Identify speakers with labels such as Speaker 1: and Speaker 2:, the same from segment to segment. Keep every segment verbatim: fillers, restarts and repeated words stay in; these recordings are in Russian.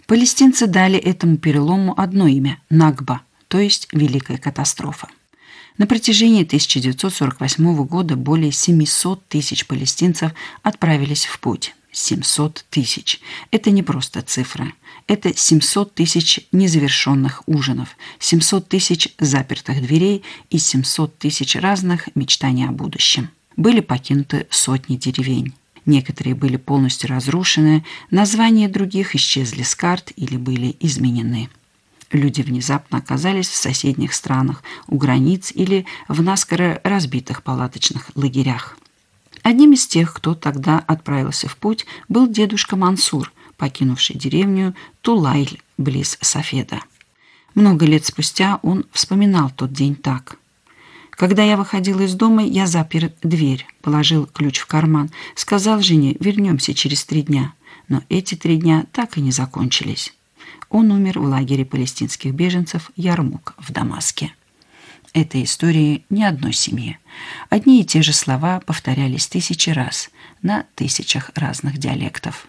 Speaker 1: Палестинцы дали этому перелому одно имя – Нагба, то есть Великая катастрофа. На протяжении тысяча девятьсот сорок восьмого года более семисот тысяч палестинцев отправились в путь. семьсот тысяч. Это не просто цифра. Это семьсот тысяч незавершенных ужинов, семьсот тысяч запертых дверей и семьсот тысяч разных мечтаний о будущем. Были покинуты сотни деревень. Некоторые были полностью разрушены, названия других исчезли с карт или были изменены. Люди внезапно оказались в соседних странах, у границ или в наскоро разбитых палаточных лагерях. Одним из тех, кто тогда отправился в путь, был дедушка Мансур, покинувший деревню Тулайль близ Сафеда. Много лет спустя он вспоминал тот день так. «Когда я выходил из дома, я запер дверь, положил ключ в карман, сказал жене, вернемся через три дня. Но эти три дня так и не закончились». Он умер в лагере палестинских беженцев Ярмук в Дамаске. Этой истории ни одной семьи. Одни и те же слова повторялись тысячи раз на тысячах разных диалектов.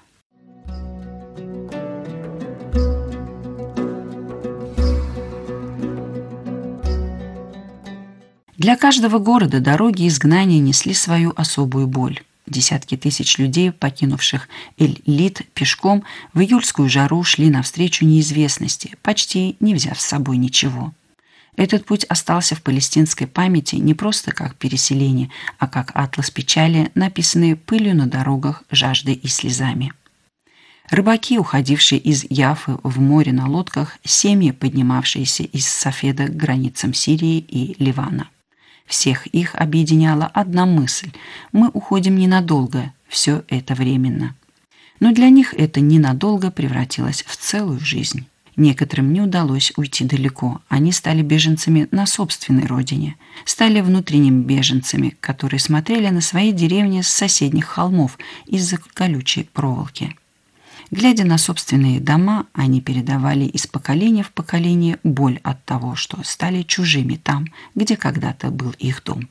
Speaker 1: Для каждого города дороги изгнания несли свою особую боль. Десятки тысяч людей, покинувших Эль-Лид пешком, в июльскую жару шли навстречу неизвестности, почти не взяв с собой ничего. Этот путь остался в палестинской памяти не просто как переселение, а как атлас печали, написанный пылью на дорогах, жаждой и слезами. Рыбаки, уходившие из Яфы в море на лодках, семьи, поднимавшиеся из Сафеда к границам Сирии и Ливана. Всех их объединяла одна мысль – мы уходим ненадолго, все это временно. Но для них это ненадолго превратилось в целую жизнь. Некоторым не удалось уйти далеко, они стали беженцами на собственной родине, стали внутренними беженцами, которые смотрели на свои деревни с соседних холмов из-за колючей проволоки. Глядя на собственные дома, они передавали из поколения в поколение боль от того, что стали чужими там, где когда-то был их дом.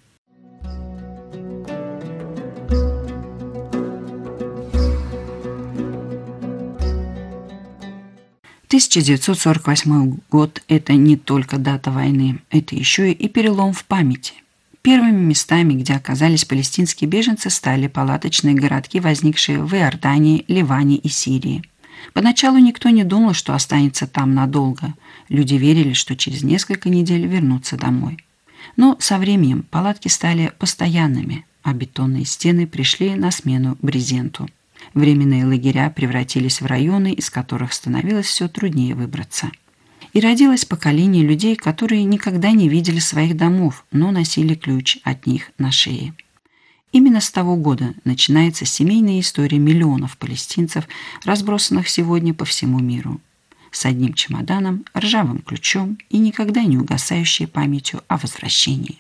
Speaker 1: тысяча девятьсот сорок восьмой год – это не только дата войны, это еще и перелом в памяти. Первыми местами, где оказались палестинские беженцы, стали палаточные городки, возникшие в Иордании, Ливане и Сирии. Поначалу никто не думал, что останется там надолго. Люди верили, что через несколько недель вернутся домой. Но со временем палатки стали постоянными, а бетонные стены пришли на смену брезенту. Временные лагеря превратились в районы, из которых становилось все труднее выбраться. И родилось поколение людей, которые никогда не видели своих домов, но носили ключ от них на шее. Именно с того года начинается семейная история миллионов палестинцев, разбросанных сегодня по всему миру. С одним чемоданом, ржавым ключом и никогда не угасающей памятью о возвращении.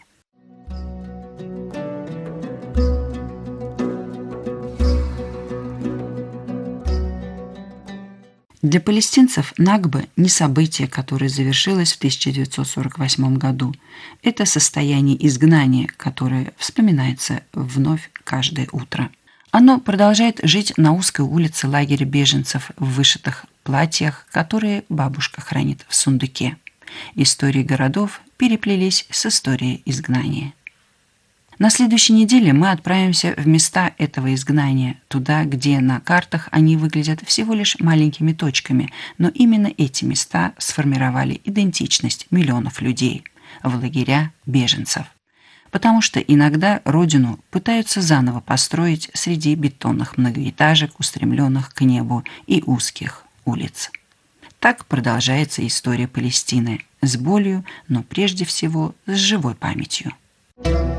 Speaker 1: Для палестинцев Нагба не событие, которое завершилось в тысяча девятьсот сорок восьмом году. Это состояние изгнания, которое вспоминается вновь каждое утро. Оно продолжает жить на узкой улице лагеря беженцев в вышитых платьях, которые бабушка хранит в сундуке. Истории городов переплелись с историей изгнания. На следующей неделе мы отправимся в места этого изгнания, туда, где на картах они выглядят всего лишь маленькими точками, но именно эти места сформировали идентичность миллионов людей в лагеря беженцев. Потому что иногда родину пытаются заново построить среди бетонных многоэтажек, устремленных к небу, и узких улиц. Так продолжается история Палестины с болью, но прежде всего с живой памятью.